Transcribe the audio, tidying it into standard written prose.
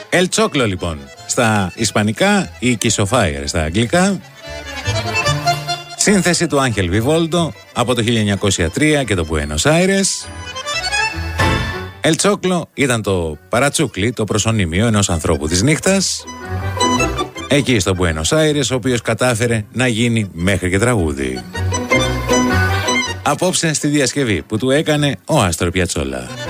El Choclo λοιπόν στα ισπανικά ή Kisofire στα αγγλικά. Σύνθεση του Άγχελ Βιβόλτο από το 1903 και το Buenos Aires. El Choclo ήταν το παρατσούκλι, το προσωνύμιο ενός ανθρώπου της νύχτας εκεί στο Buenos Aires, ο οποίος κατάφερε να γίνει μέχρι και τραγούδι. Απόψε στη διασκευή που του έκανε ο Άστορ Πιατσόλα.